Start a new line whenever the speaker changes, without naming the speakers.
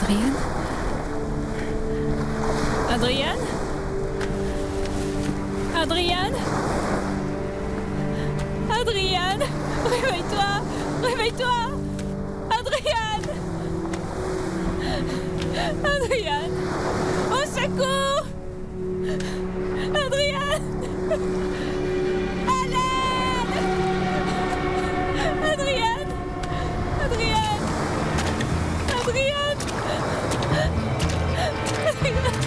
Adrienne? Adrienne? Adrienne? Adrienne? Réveille-toi! Réveille-toi! Adrienne! Adrienne! Au secours! Adrienne! À l'aide! Adrienne! Adrienne! Adrienne! Adrienne!